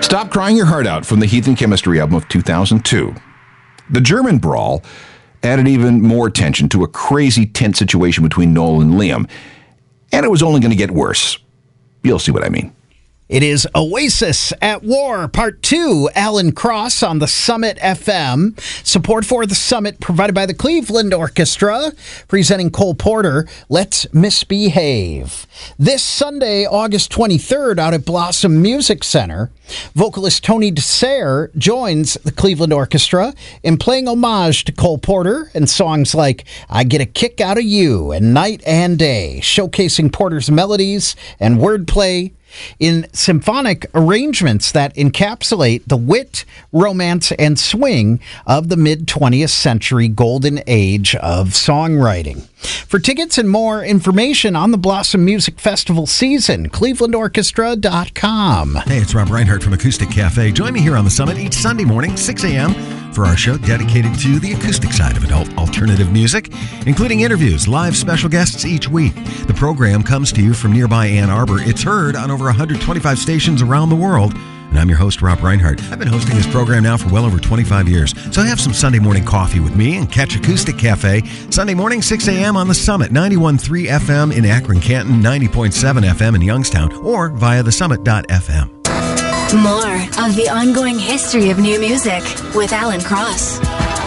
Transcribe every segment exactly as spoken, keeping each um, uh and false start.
Stop Crying Your Heart Out from the Heathen Chemistry album of two thousand two. The German brawl added even more tension to a crazy tense situation between Noel and Liam, and it was only going to get worse. You'll see what I mean. It is Oasis at War, Part two, Alan Cross on the Summit F M. Support for the Summit provided by the Cleveland Orchestra, presenting Cole Porter, Let's Misbehave. This Sunday, August twenty-third, out at Blossom Music Center, vocalist Tony DeSere joins the Cleveland Orchestra in playing homage to Cole Porter and songs like I Get a Kick Out of You and Night and Day, showcasing Porter's melodies and wordplay in symphonic arrangements that encapsulate the wit, romance, and swing of the mid-twentieth century golden age of songwriting. For tickets and more information on the Blossom Music Festival season, cleveland orchestra dot com. Hey, it's Rob Reinhardt from Acoustic Cafe. Join me here on the Summit each Sunday morning, six a.m., for our show dedicated to the acoustic side of adult alternative music, including interviews, live special guests each week. The program comes to you from nearby Ann Arbor. It's heard on over one hundred twenty-five stations around the world. And I'm your host, Rob Reinhardt. I've been hosting this program now for well over twenty-five years. So have some Sunday morning coffee with me and catch Acoustic Cafe Sunday morning, six a.m. on the Summit, ninety-one point three F M in Akron, Canton, ninety point seven F M in Youngstown, or via the summit dot f m. More of the ongoing history of new music with Alan Cross.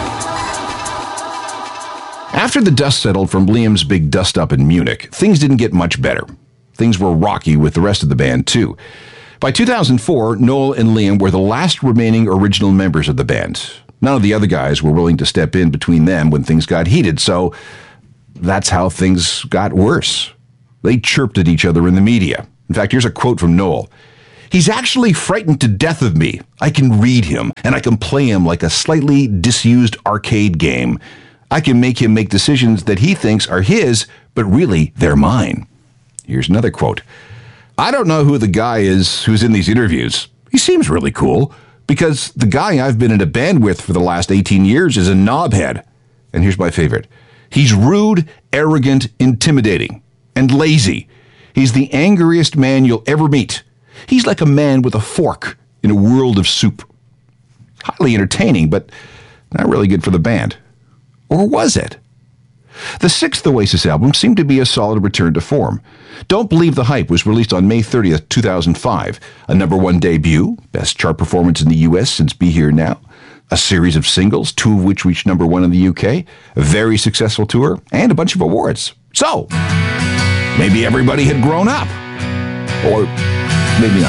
After the dust settled from Liam's big dust-up in Munich, things didn't get much better. Things were rocky with the rest of the band, too. By two thousand four, Noel and Liam were the last remaining original members of the band. None of the other guys were willing to step in between them when things got heated, so that's how things got worse. They chirped at each other in the media. In fact, here's a quote from Noel. He's actually frightened to death of me. I can read him, and I can play him like a slightly disused arcade game. I can make him make decisions that he thinks are his, but really they're mine. Here's another quote. I don't know who the guy is who's in these interviews. He seems really cool, because the guy I've been in a band with for the last eighteen years is a knobhead. And here's my favorite. He's rude, arrogant, intimidating, and lazy. He's the angriest man you'll ever meet. He's like a man with a fork in a world of soup. Highly entertaining, but not really good for the band. Or was it? The sixth Oasis album seemed to be a solid return to form. Don't Believe the Hype was released on May thirtieth, two thousand five. A number one debut, best chart performance in the U S since Be Here Now. A series of singles, two of which reached number one in the U K. A very successful tour, and a bunch of awards. So, maybe everybody had grown up. Or maybe not.